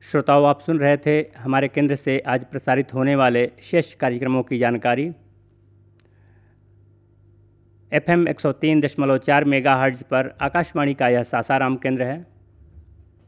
श्रोताओं, आप सुन रहे थे हमारे केंद्र से आज प्रसारित होने वाले शेष कार्यक्रमों की जानकारी। FM 103.4 मेगाहर्ट्ज़ पर आकाशवाणी का यह सासाराम केंद्र है।